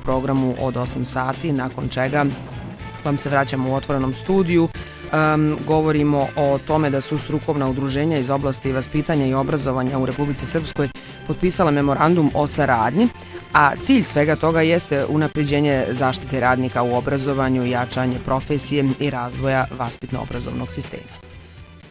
programu od 8 sati, nakon čega vam se vraćamo u otvorenom studiju. Govorimo o tome da su strukovna udruženja iz oblasti vaspitanja i obrazovanja u Republici Srpskoj potpisala memorandum o saradnji, a cilj svega toga jeste unapređenje zaštite radnika u obrazovanju, jačanje profesije i razvoja vaspitno-obrazovnog sistema.